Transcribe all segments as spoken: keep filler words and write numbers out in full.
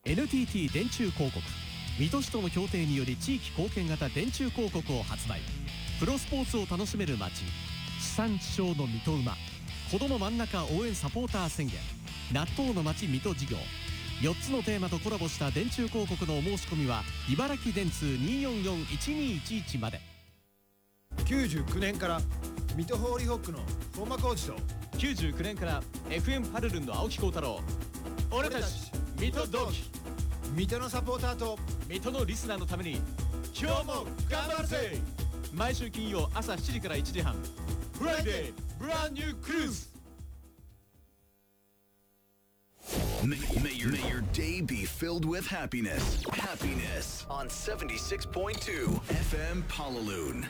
エヌティーティー 電柱広告水戸市との協定により地域貢献型電柱広告を発売。プロスポーツを楽しめる街、地産地消の水戸馬、子ども真ん中応援サポーター宣言、納豆の街水戸事業、よっつのテーマとコラボした電柱広告のお申し込みは茨城電通 にーよんよんいちにーいちいち まで。 きゅうじゅうきゅうねんから水戸ホーリーホックの本間コーチときゅうじゅうきゅうねんから エフエム パルルンの青木幸太郎、俺たち水戸同期、 水戸のサポーターと水戸のリスナーのために今日も頑張るぜ。毎週金曜朝しちじからいちじはん、フライデーブランニュークルーズ。 May, may, your, may your day be filled with happiness. Happiness on seventy-six point two F M Palaloon.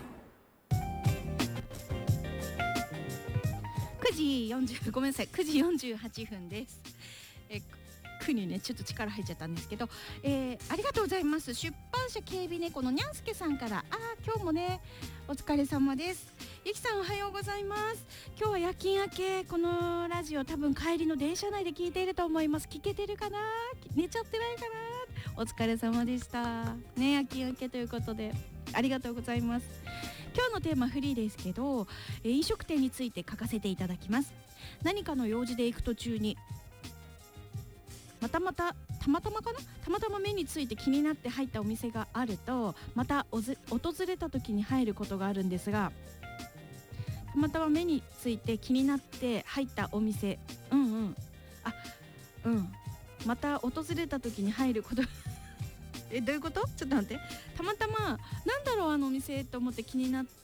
くじよんじゅうごめんなさいくじよんじゅうはっぷんです。えくにねちょっと力入っちゃったんですけど、えー、ありがとうございます。出版社警備猫のにゃんすけさんから、あー今日もねお疲れ様です。ゆきさんおはようございます。今日は夜勤明け、このラジオ多分帰りの電車内で聞いていると思います。聞けてるかな、寝ちゃってないかな。お疲れ様でしたね。夜勤明けということでありがとうございます。今日のテーマフリーですけど、え飲食店について書かせていただきます。何かの用事で行く途中にまたまたたまたまかなたまたま目について気になって入ったお店があると、またおず訪れた時に入ることがあるんですが、たまたま目について気になって入ったお店、うんうんあうんまた訪れた時に入ることえどういうこと？ちょっと待って。たまたまなんだろうあのお店と思って気になって、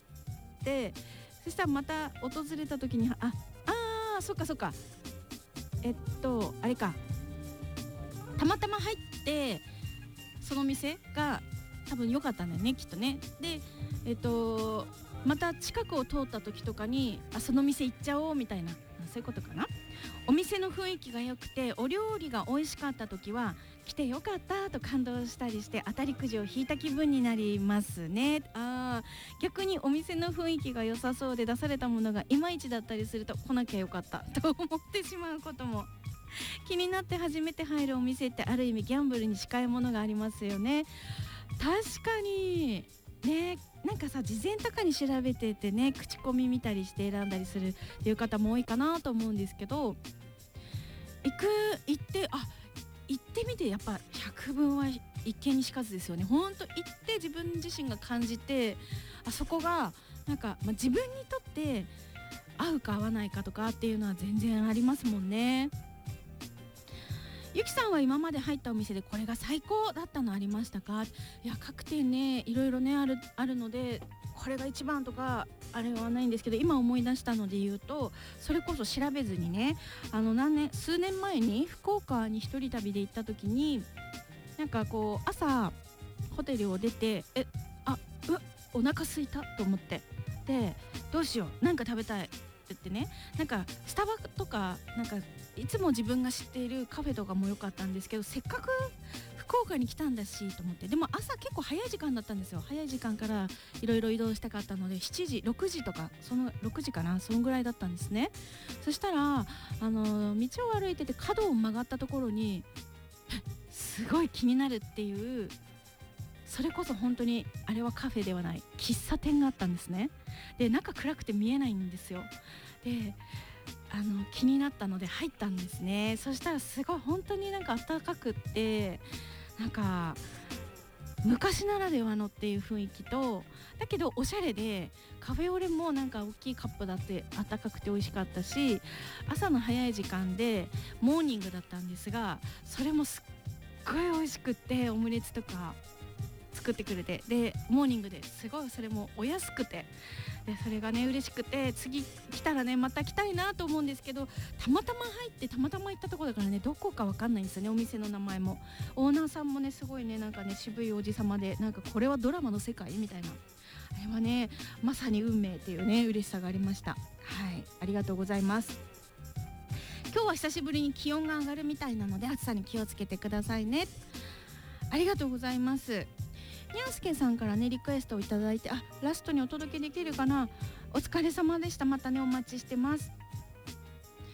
そしたらまた訪れた時にああーそっかそっかえっとあれかたまたま入ってその店が多分良かったんだよねきっとね。でえっとまた近くを通った時とかにあその店行っちゃおうみたいな、そういうことかな。お店の雰囲気が良くてお料理が美味しかった時は来てよかったと感動したりして当たりくじを引いた気分になりますね。あ逆にお店の雰囲気が良さそうで出されたものがいまいちだったりすると来なきゃよかったと思ってしまうことも。気になって初めて入るお店ってある意味ギャンブルに近いものがありますよね。確かにね、なんかさ事前とかに調べててね口コミ見たりして選んだりするっていう方も多いかなと思うんですけど、行く行ってあ行ってみてやっぱ百聞は一見にしかずですよね。ほんと行って自分自身が感じてあそこがなんか、まあ、自分にとって合うか合わないかとかっていうのは全然ありますもんね。ゆきさんは今まで入ったお店でこれが最高だったのありましたか？いや各店ねいろいろねあるあるのでこれが一番とかあれはないんですけど、今思い出したので言うとそれこそ調べずにねあの何年数年前に福岡に一人旅で行った時になんかこう朝ホテルを出てえあうお腹空いたと思ってでどうしようなんか食べたいって言ってね、なんかスタバとかなんかいつも自分が知っているカフェとかも良かったんですけど、せっかく福岡に来たんだしと思って、でも朝結構早い時間だったんですよ。早い時間からいろいろ移動したかったのでしちじろくじとかそのろくじかなそのぐらいだったんですね。そしたらあの道を歩いてて角を曲がったところにすごい気になるっていう、それこそ本当にあれはカフェではない喫茶店があったんですね。で中暗くて見えないんですよ。であの気になったので入ったんですね。そしたらすごい本当になんか暖かくってなんか昔ならではのっていう雰囲気と、だけどおしゃれでカフェオレもなんか大きいカップだって暖かくて美味しかったし、朝の早い時間でモーニングだったんですがそれもすっごい美味しくって、オムレツとか作ってくれて、でモーニングですごいそれもお安くて、でそれがね嬉しくて次来たらねまた来たいなと思うんですけど、たまたま入ってたまたま行ったところだからねどこかわかんないんですよね。お店の名前もオーナーさんもねすごいねなんかね渋いおじさまで、なんかこれはドラマの世界みたいな、あれはねまさに運命っていうね嬉しさがありました。はい、ありがとうございます。今日は久しぶりに気温が上がるみたいなので暑さに気をつけてくださいね。ありがとうございます。にゃんすけさんからねリクエストをいただいて、あラストにお届けできるかな。お疲れ様でした。またねお待ちしてます。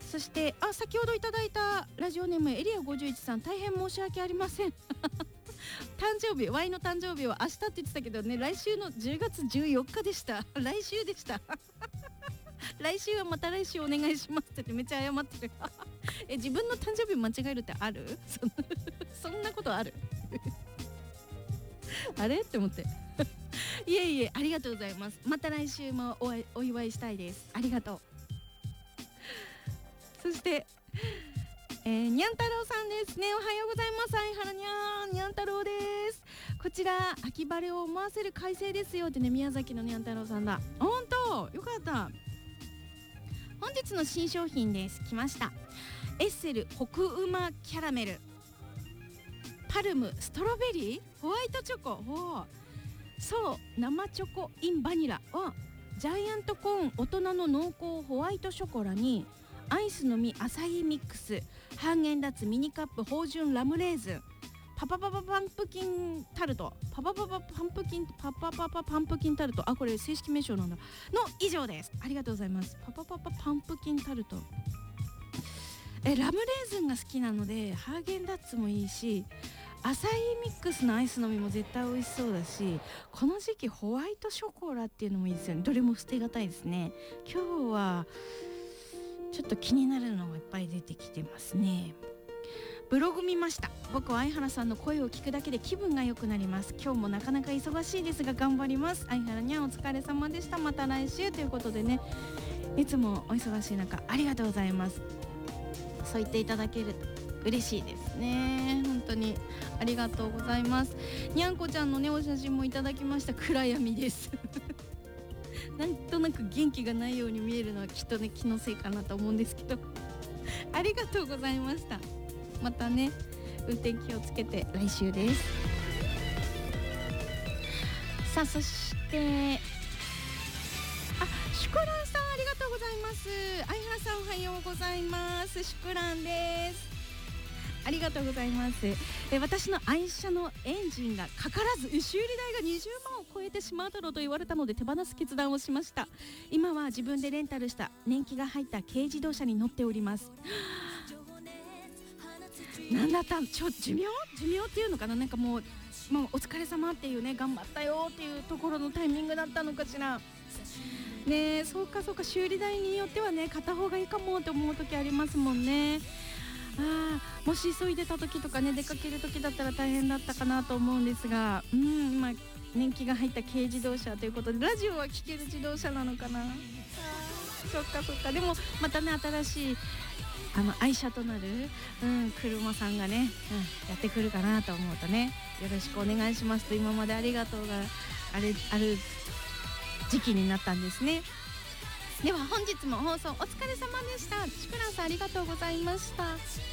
そしてあ先ほどいただいたラジオネームエリアごじゅういちさん、大変申し訳ありません誕生日 Y の誕生日は明日って言ってたけどね、来週のじゅうがつじゅうよっかでした来週でした来週はまた来週お願いしますってめっちゃ謝ってるえ自分の誕生日間違えるってあるそんそんなことあるあれって思っていえいえ、ありがとうございます。また来週も お, お祝いしたいです。ありがとう。そして、えー、にゃん太郎さんですね。おはようございます。相原にゃんにゃん太郎です。こちら秋晴れを思わせる快晴ですよってね、宮崎のにゃん太郎さんだ。本当よかった。本日の新商品です。来ました。エッセル北うまキャラメルパルムストロベリーホワイトチョコ、おそう生チョコインバニラはジャイアントコーン大人の濃厚ホワイトショコラにアイスの実アサイーミックスハーゲンダッツミニカップ芳醇ラムレーズンパパパパパンプキンタルトパパパパパンプキンパパパパパンプキンタルト、あこれ正式名称なんだの以上です。ありがとうございます。パパパパパンプキンタルト、えラムレーズンが好きなのでハーゲンダッツもいいし、アサイーミックスのアイスの実も絶対美味しそうだし、この時期ホワイトショコラっていうのもいいですよね。どれも捨てがたいですね。今日はちょっと気になるのがいっぱい出てきてますね。ブログ見ました。僕は相原さんの声を聞くだけで気分が良くなります。今日もなかなか忙しいですが頑張ります。相原にゃんお疲れ様でした。また来週ということでね、いつもお忙しい中ありがとうございます。そう言っていただける嬉しいですね。本当にありがとうございます。にゃんこちゃんのねお写真もいただきました。暗闇ですなんとなく元気がないように見えるのはきっとね気のせいかなと思うんですけどありがとうございました。またね運転気をつけて来週です。さあそしてあシュクランさんありがとうございます。相原さんおはようございます。シュクランです。ありがとうございます。え私の愛車のエンジンがかからず修理代がにじゅうまんを超えてしまうだろうと言われたので手放す決断をしました。今は自分でレンタルした年季が入った軽自動車に乗っておりますなんだったちょ寿命寿命っていうのかな、なんかもうもうお疲れ様っていうね、頑張ったよっていうところのタイミングだったのかしらね。えそうかそうか、修理代によってはね買った方がいいかもって思う時ありますもんね。あもし急いでた時とかね出かける時だったら大変だったかなと思うんですが、うん今年季が入った軽自動車ということでラジオは聴ける自動車なのかな。あそっかそっか、でもまたね新しいあの愛車となる、うん、車さんがね、うん、やってくるかなと思うとねよろしくお願いしますと今までありがとうがあれある時期になったんですね。では本日も放送お疲れ様でした。シュクランさんありがとうございました。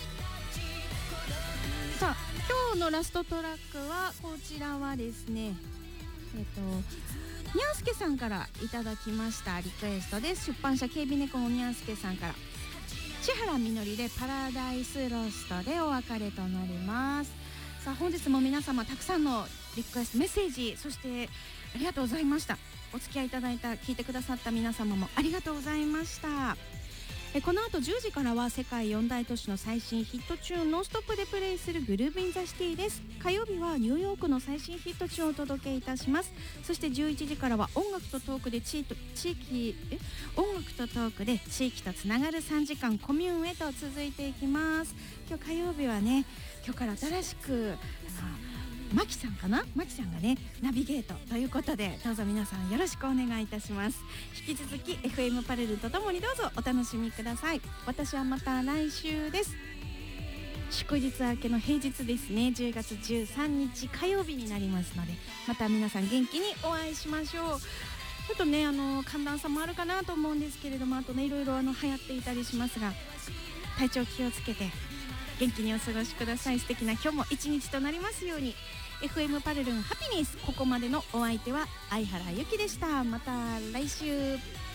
さあ今日のラストトラックはこちらはですねえっとにゃんすけさんからいただきましたリクエストです。出版社警備猫のにゃんすけさんから千原みのりでパラダイスロストでお別れとなります。さあ本日も皆様たくさんのリクエストメッセージそしてありがとうございました。お付き合いいただいた聞いてくださった皆様もありがとうございました。えこの後じゅうじからは世界四大都市の最新ヒットチューンノンストップでプレイするグルーブインザシティです。火曜日はニューヨークの最新ヒットチューンをお届けいたします。そしてじゅういちじからは音楽とトークで地域地域え音楽とトークで地域とつながるさんじかんコミューンへと続いていきます。今日火曜日はね今日から新しくマキさんかなマキさんがねナビゲートということでどうぞ皆さんよろしくお願いいたします。引き続き エフエム パレルとともにどうぞお楽しみください。私はまた来週です。祝日明けの平日ですねじゅうがつじゅうさんにち火曜日になりますのでまた皆さん元気にお会いしましょう。ちょっとねあの寒暖差もあるかなと思うんですけれどもあとねいろいろあの流行っていたりしますが体調気をつけて元気にお過ごしください。素敵な今日も一日となりますように。 エフエム パレルンハピネス、ここまでのお相手は相原由紀でした。また来週。